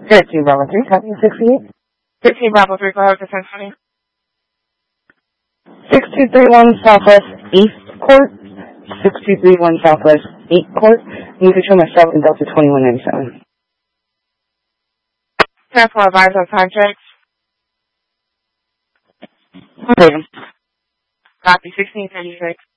13 Bravo 3, copy 68. 13 Bravo 3, go ahead with the 1020. 6231 Southwest 8th Court. 6231 Southwest 8th Court. You can show myself in Delta 2197. 10-4, advise on time checks. Okay. Copy 1636.